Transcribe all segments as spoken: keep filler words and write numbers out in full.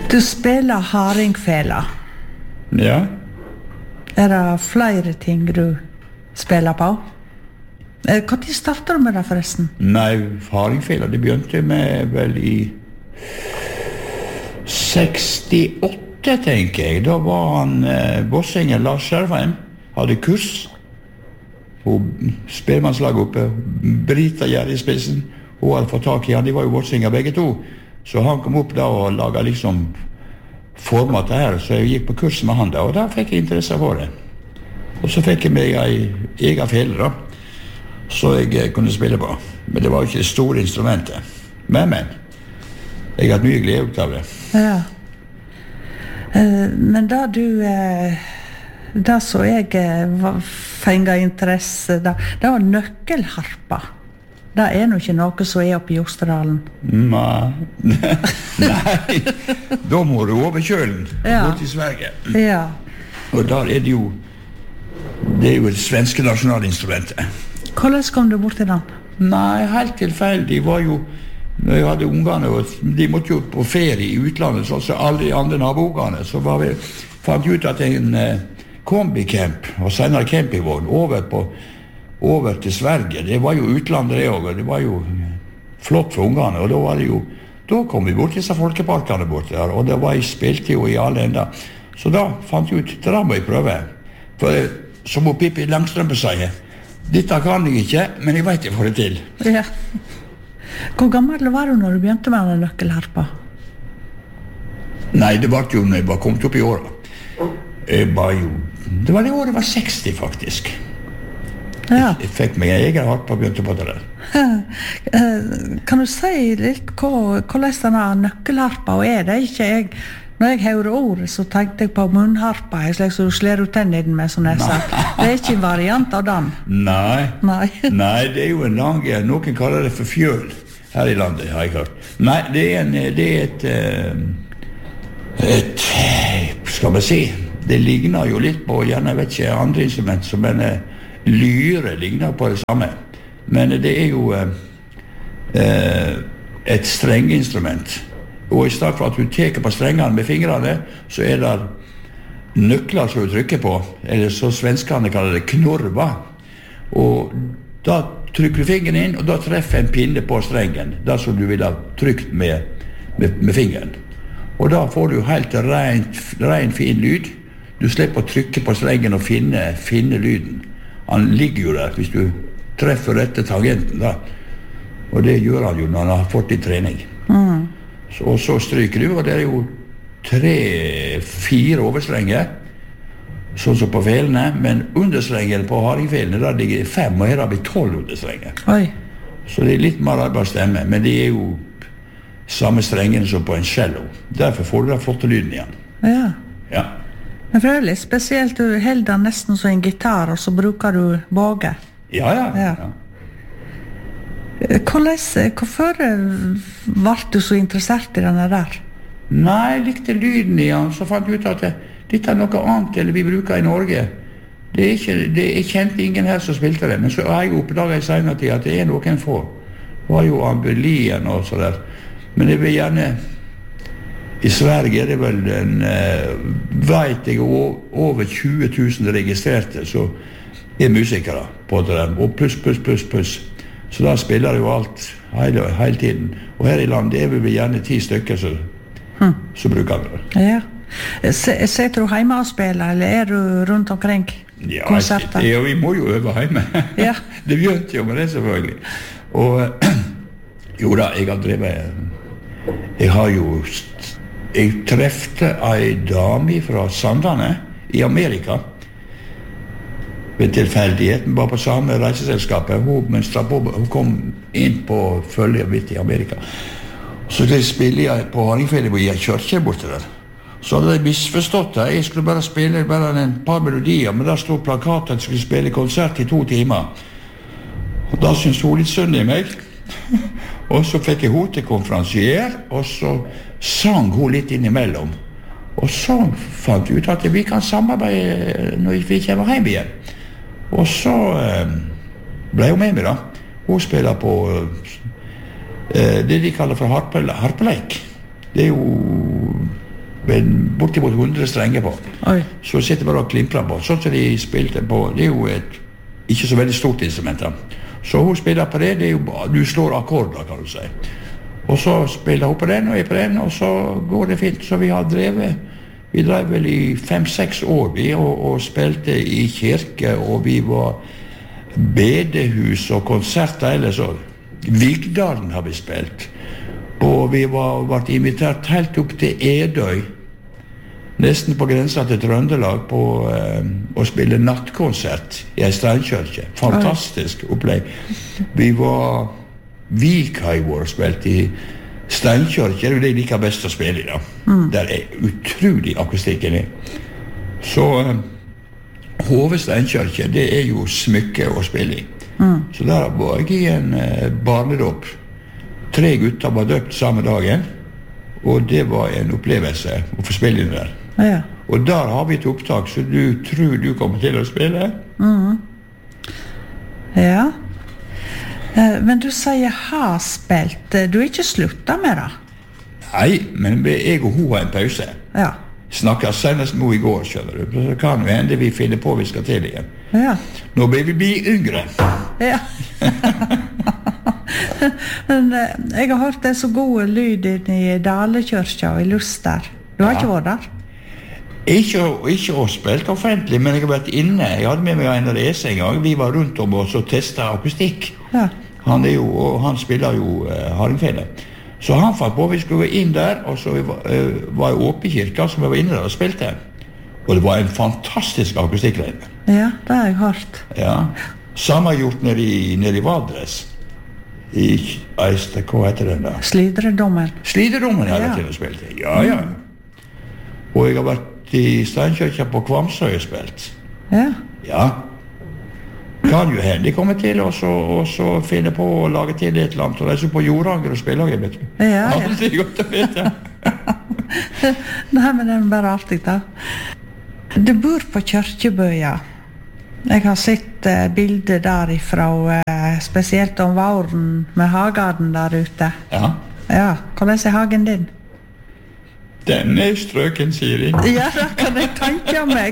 Du spiller hardingfela. Ja. Er det flere ting du spiller på? Hva tid startet du med det forresten? Nei, hardingfela, det begynte med vel i sekstiåtte, tenker jeg. Da var han, eh, bossingen Lars Skjervheim, hadde kurs på spelmannslaget oppe, Brita Gjerri i spissen. Hun hadde fått tak i han, de var jo bossinger begge to. Så han kom opp da og laget liksom format det her, så jeg gikk på kurs med han da, og da fikk jeg interesse for det. Og så fikk jeg meg en egen fele da, så jeg kunne spille på. Men det var jo ikke det store instrumentet. Men, men, jeg har hatt mye glede ut av det. Ja. Uh, men da du, uh, da så jeg uh, fenget interesse, da, det var nøkkelharpa. Det er nok ikke noe som er oppe i Jostedalen. Nei, nei, da må du over kjølen, ja. Bort i Sverige. Ja. Og der er det jo, det er jo det svenske nasjonalinstrumentet. Hvordan kom du bort til den? Nei, helt tilfeldig var jo, når jeg hadde ungene, og de måtte jo på ferie i utlandet, så også alle de andre naboungene, så var vi, fant ut at en eh, kombicamp, og senere campingvogn, over på over til Sverige, det var jo utlandet det også, det var jo flott for ungene, og da var det jo, da kom vi bort til disse folkeparkene bort der, og det var jeg spilte jo i alle enda, så da fant jeg ut, det må jeg prøve, for som Pippi Langstrømpe sier, dette kan jeg ikke, men jeg vet jeg får det til. Ja. Hvor gammel var du når du begynte med den nøkkelharpa? Nei, det var jo når jeg var kommet opp i året. Jeg var jo, det var det året jeg var seksti faktisk. Ja. Jeg fikk meg en egen harpa og begynte på det der. Kan du si litt hva, hvordan denne nøkkelharpa er det? Ikke jeg, når jeg hører ordet, så tenkte jeg på munnharpa, slik som du sler ut tennene med, som jeg sa. Det er ikke en variant av den. Nei. Nei. Nei, det er jo en lang, noen kaller det for fjøl her i landet, har jeg hørt. Nei, det er, en, det er et, et, skal man si, det ligner jo litt på, gjerne vet ikke, andre instrument som en lyre ligner på det samme, men det er jo eh, et strengeinstrument, og i stedet for at du teker på strengene med fingrene, så er det nøkler som du trykker på, eller så svenskene kaller det knorva, og da trykker du fingeren inn, og da treffer en pinne på strengen, det som du vil ha trykt med, med, med fingeren, og da får du helt rent, ren fin lyd. Du slipper å trykke på strengen og finne, finne lyden. Han ligger jo der hvis du treffer rette tangenten da. Og det gjør han jo når han har fått i trening. Mm. Så, og så stryker du, og det er jo tre, fire overstrenger, sånn som på felene, men understrenger på hardingfelene, der ligger fem, og her har vi tolv understrenger. Oi. Så det er litt mer arbeidsstemme, men det er jo samme strengene som på en cello. Derfor får du da flotte lyden igjen. Ja. Ja. Men for det er litt spesielt, du holder den nesten som en gitar, og så bruker du båge. Ja, ja. ja. ja. Hvordan, hvorfor ble du så interessert i denne der? Nei, jeg likte lyden i han, så fant jeg ut at det, dette er noe annet enn vi bruker i Norge. Det er ikke, det, jeg kjente ingen her som spilte det, men så har jeg oppdaget i senere tid at det er noen få. Det var jo Ambelien og så der. Men jeg vil gjerne... I Sverige er det vel en, uh, vet jeg, over tjue tusen registrerte, så er musikere på det der, og pluss, pluss, pluss, pluss. Så da spiller det jo alt, hele, hele tiden. Og her i landet er vi vel gjerne ti stykker, så, hmm. så bruker vi det. Ja. Sitter du hjemme og spiller, eller er du rundt omkring ja, konserter? Ja, vi må jo øve hjemme. Ja. Det begynte jo med det, selvfølgelig. Og jo da, jeg har drevet, jeg har jo... Jeg trefte en dame fra Sandane i Amerika ved tilfeldigheten, bare på samme reiseselskapet. Hun, på, hun kom inn på følge mitt i Amerika. Så det spiller jeg på Hardingfele hvor jeg kjørte borte der. Så hadde jeg misforstått det. Jeg skulle bare spille bare en par melodier, men der stod plakaten at jeg skulle spille konsert i to timer. Og da syntes hun litt synd i meg. Og så fikk jeg hun til konferansier, og så sang hun litt innimellom. Og så fant jeg ut at vi kan samarbeide når vi kommer hjem igjen. Og så eh, ble hun med meg da. Hun spiller på eh, det de kaller for harpe, harpeleik. Det er jo med bortimot hundre strenger på. Oi. Så sitter bare og klimprer på. Sånn som de spilte på, det er jo et ikke så veldig stort instrument. Da. Så hun spiller på det, det er jo bare, du slår akkorder, kan du si. Og så spiller hun på den, og jeg på den, og så går det fint. Så vi har drevet, vi drev vel i fem-seks år, vi, og, og spilte i kirke, og vi var bedehus og konserter, eller så. Vigdalen har vi spilt. Og vi var, var invitert helt opp til Edøy, nesten på grensen til Trøndelag, på eh, å spille nattkonsert i en steinkirke. Fantastisk opplegg. Vi var Vika i vår spilt i steinkirke, det er jo det jeg liker best å spille i da. Mm. Der er utrolig akustikken i. Så eh, Hove steinkirke, det er jo smykke å spille i. Mm. Så der var jeg i en eh, barnedåp. Tre gutter var døpt samme dagen, og det var en opplevelse å få spille inn der. Ja. Og der har vi et opptak, så du tror du kommer til å spille. Mm. Ja. Eh, men du sier har spilt. Du er ikke sluttet med det? Nei, men jeg og hun har en pause. Ja. Snakker senest nå i går, skjønner du. Så kan jo hende vi finner på vi skal til igjen. Ja. Nå blir vi bli yngre. Ja. Men eh, jeg har hørt det så gode lyd i Dalekirka og i Luster. Du har ja. ikke vært der? Ikke, ikke å spilt offentlig, men jeg har vært inne. Jeg hadde med meg en rese en gang. Vi var rundt om oss og testet akustikk. Ja. Han, er jo, og han spiller jo uh, hardingfele. Så han fant på vi skulle gå inn der, og så var, uh, var jeg åpen i kirka, som jeg var inne der og spilte. Og det var en fantastisk akustikk der. Ja, det har jeg hørt. Ja. Samme gjort nede i, nede i Valdres. I Eiste, hva heter den da? Slidredommen. Slidredommen har jeg ja. til å spille. Ja, ja. Og jeg har vært i Steinkirka på Kvamsøy og spilt. Ja. Ja. Kan jo hende de kommer til og så, og så finne på å lage til et eller annet, og reise på Jordanger og spille, vet du. Ja, ja. Det er godt å vite. Nei, men det er bare artig da. Du bor på Kjørkjebøya. Jeg har sett uh, bilder derifra, uh, spesielt om våren med hagen der ute. Ja. Ja, hvordan er hagen din? Den er strøken, sier de. Ja, det kan jeg tenke meg.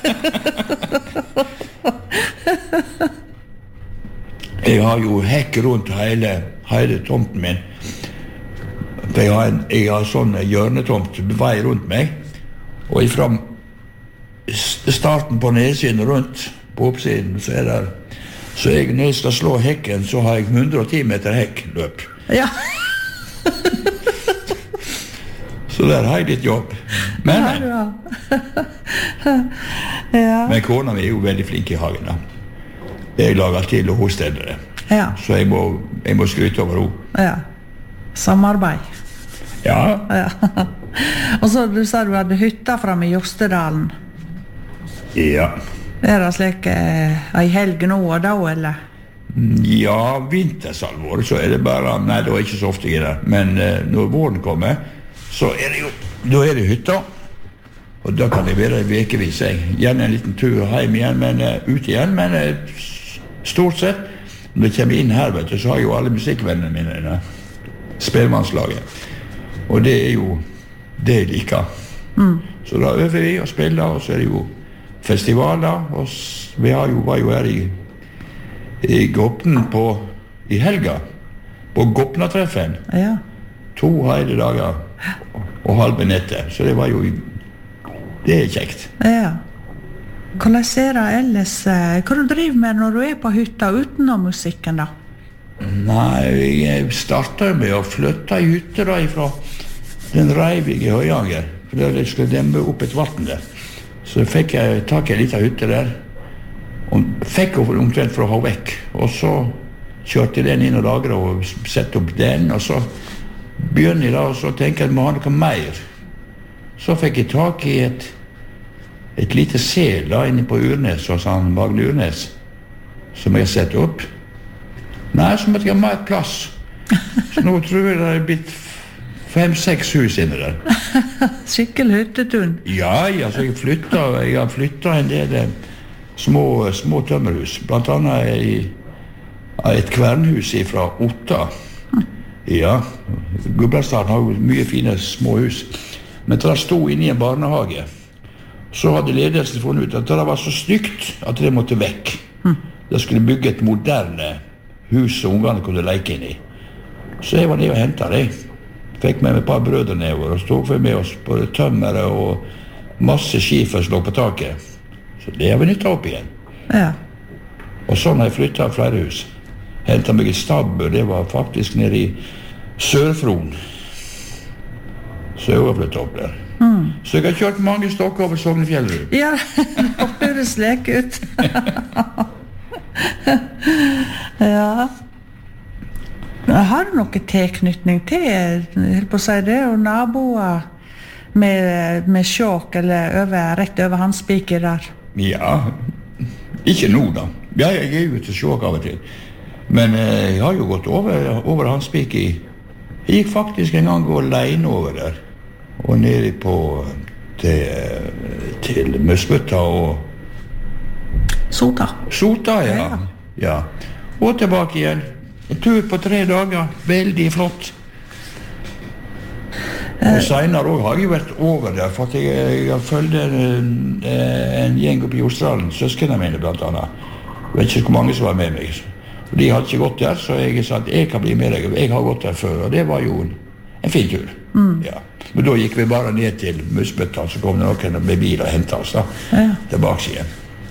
Jeg har jo hekk rundt hele, hele tomten min. Jeg har, en, jeg har sånn hjørnetomt vei rundt meg, og ifra starten på nedsiden rundt, på oppsiden, så er det, så jeg, når jeg skal slå hekken, så har jeg hundre og ti meter hekkløp. Ja. Så der har jeg litt jobb. Men, ja, ja. men kona mi er jo veldig flink i hagen da. Jeg lager til og hun steder det. Ja. Så jeg må, jeg må skryte over henne. Ja. Samarbeid. Ja. Ja. Og så du sa du hadde hytta frem i Jostedalen. Ja. Er det slik eh, ei helg nå og da, eller? Ja, vintersalvår, så er det bare, nei, det var ikke så ofte i det. Men eh, når våren kommer, så er det jo, da er det hytta, og da kan det være vekevis, jeg. Gjerne en liten tur hjem igjen, men uh, ut igjen, men uh, stort sett, når jeg kommer inn her, vet du, så har jeg jo alle musikkvennene mine, spellemannslaget. Og det er jo det jeg liker. Mm. Så da øver vi og spiller, og så er det jo festivaler, og vi har jo, var jo her i, i Gopnen på, i helga, på Gopnatreffen. Ja. To hele dager og halve nettet, så det var jo det er kjekt. Ja. Hvordan er det ellers? Hva du driver med når du er på hytta utenom musikken da? Nei, jeg startet med å flytte i hytte da ifra den Reivig i Høyanger, for da jeg skulle demme opp et vatten der. Så fikk jeg tak i en liten hytte der, og fikk jeg omtrent for å ha vekk, og så kjørte jeg den inn og lagret og sette opp den, og så begynner jeg da, og så tenker jeg at må ha noe mer. Så fikk jeg tak i et, et lite sel da, inne på Urnes, hos han Magne Urnes, som jeg setter opp. Nei, så måtte jeg ha mer plass. Så nå tror jeg det er blitt fem-seks hus inne der. Skikkelig hyttetun. Ja, ja, så jeg flyttet, jeg har flyttet en del små, små tømmerhus, blant annet i et kvernhus fra Otta. Ja, Gudbrandsdalen har jo mye fine små hus. Men da jeg stod inne i en barnehage, så hadde ledelsen funnet ut at det var så stygt at det måtte vekk. Mm. Det skulle bygge et moderne hus som ungene kunne leke inn i. Så jeg var nede og hentet det. Fikk med meg et par brødre nedover, og stod for med oss på tømmere og masse skifer som lå på taket. Så det har vi nyttet opp igjen. Ja. Og sånn har jeg flyttet av flere hus. Hentet meg et stabber, det var faktisk nede i Sør-Fron. Så jeg har flyttet opp der. Mm. Så jeg har kjørt mange stokker over Sognefjellrud. Ja, det høres lek ut. Ja. Har du noe tilknytning til, jeg på å si det, og naboer med, med sjåk, eller over, rett over hans spiker der? Ja, ikke nå da. Ja, jeg er jo til sjåk av og til. Men eh, jeg har jo gått over, over hans spiker. Jeg gikk faktisk en gang gå alene over der. Og nede på til, til Møsbøtta og Sota. Sota, ja. Ja. Og tilbake igjen. En tur på tre dager. Veldig flott. Og senere også har jeg vært over der, for at jeg, jeg har følt en, en gjeng oppe i Australien, søskene mine blant annet. Jeg vet ikke hvor mange som var med meg. Og de hadde ikke gått der, så jeg sa at jeg kan bli med deg. Jeg har gått der før, og det var jo en, en fin tur. Mm. Ja. Men da gikk vi bare ned til Møsbøtta, så kom det noen med bil og hentet oss da, ja. Tilbake igjen.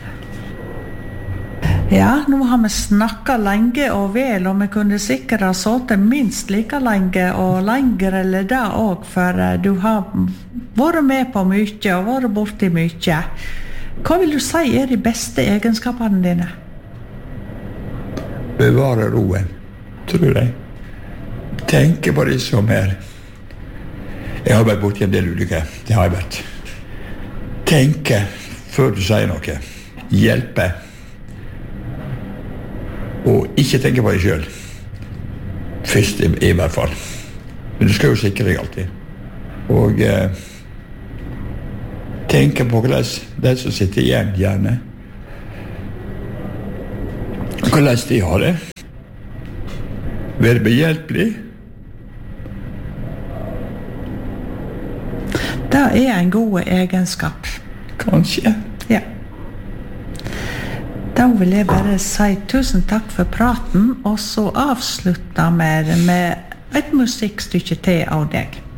Ja, nå har vi snakket lenge og vel, og vi kunne sikkert ha sittet minst like lenge og lenger eller det også, for du har vært med på mye og vært borti mye. Hva vil du si er de beste egenskapene dine? Bevare roen, tror jeg. Tenke på det som er. Jeg har vært borti en del ulykker, det har jeg vært. Tenke før du sier noe. Hjelpe. Og ikke tenke på deg selv. Først i, i hvert fall. Men du skal jo sikre deg alltid. Og eh, tenke på hvordan de som sitter igjen, gjerne. Hvordan de har det. Være behjelpelig. Det er en god egenskap. Kanskje. Ja. Da vil jeg bare si tusen takk for praten, og så avslutte med, med et musikkstykke til av deg.